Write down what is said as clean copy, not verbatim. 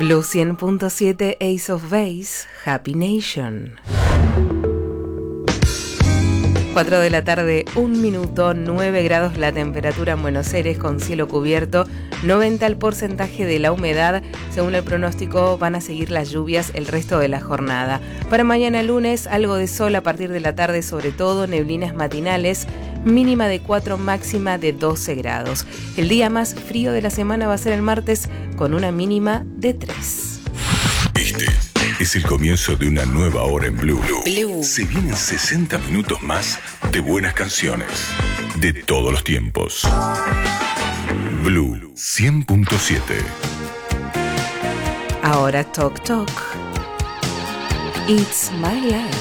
Blue 100.7 Ace of Base, Happy Nation. 4 de la tarde, 1 minuto, 9 grados la temperatura en Buenos Aires con cielo cubierto, 90 el porcentaje de la humedad. Según el pronóstico, van a seguir las lluvias el resto de la jornada. Para mañana lunes, algo de sol a partir de la tarde, sobre todo neblinas matinales, mínima de 4, máxima de 12 grados. El día más frío de la semana va a ser el martes, con una mínima de 3. Este es el comienzo de una nueva hora en Blue. Se vienen 60 minutos más de buenas canciones de todos los tiempos. Blue 100.7. Ahora Talk Talk. It's my life.